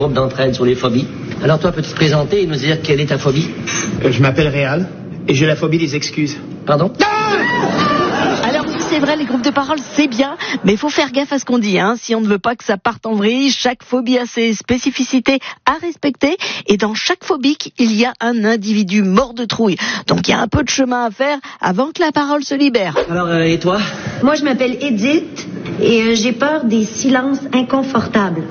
Groupe d'entraide sur les phobies. Alors toi, peux-tu te présenter et nous dire quelle est ta phobie? Je m'appelle Réal et j'ai la phobie des excuses. Pardon? Alors oui, c'est vrai, les groupes de parole, c'est bien, mais il faut faire gaffe à ce qu'on dit, hein. Si on ne veut pas que ça parte en vrille, chaque phobie a ses spécificités à respecter, et dans chaque phobique, il y a un individu mort de trouille. Donc il y a un peu de chemin à faire avant que la parole se libère. Alors, et toi? Moi, je m'appelle Edith et j'ai peur des silences inconfortables.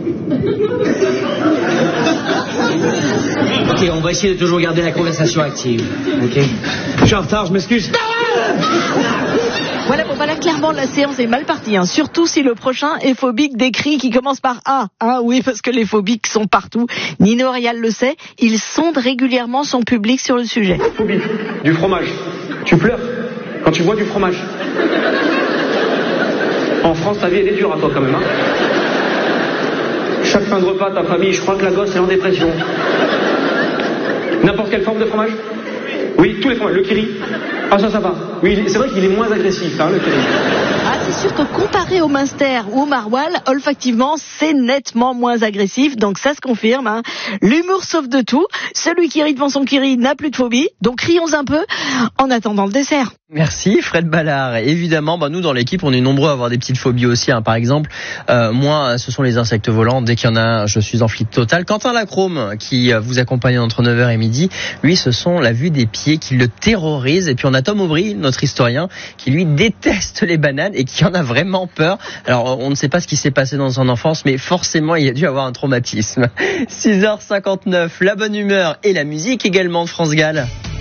Ok, on va essayer de toujours garder la conversation active. Ok? Je suis en retard, je m'excuse. Voilà, bon, là, clairement, la séance est mal partie, hein. Surtout si le prochain est phobique des cris qui commencent par A. Hein, oui, parce que les phobiques sont partout. Nino Réal le sait, il sonde régulièrement son public sur le sujet. Phobie du fromage. Tu pleures quand tu bois du fromage. En France, ta vie, elle est dure à toi quand même, hein. Chaque fin de repas, ta famille, je crois que la gosse est en dépression. N'importe quelle forme de fromage? Oui, tous les fromages. Le kiri. Ah, ça va. Oui, c'est vrai qu'il est moins agressif, hein, le kiri. Ah, c'est sûr que comparé au Munster ou au Maroilles, olfactivement, c'est nettement moins agressif, donc ça se confirme, hein. L'humour sauve de tout. Celui qui rit devant son kiri n'a plus de phobie, donc rions un peu en attendant le dessert. Merci Fred Ballard. Évidemment, nous dans l'équipe, on est nombreux à avoir des petites phobies aussi, hein. Par exemple, moi, ce sont les insectes volants. Dès qu'il y en a un, je suis en flip total. Quentin Lacrome, qui vous accompagne entre 9h et midi, lui, ce sont la vue des pieds qui le terrorise. Et puis on a Tom Aubry, notre historien, qui lui déteste les bananes et qui en a vraiment peur. Alors, on ne sait pas ce qui s'est passé dans son enfance, mais forcément, il a dû avoir un traumatisme. 6h59, la bonne humeur et la musique également de France Gall.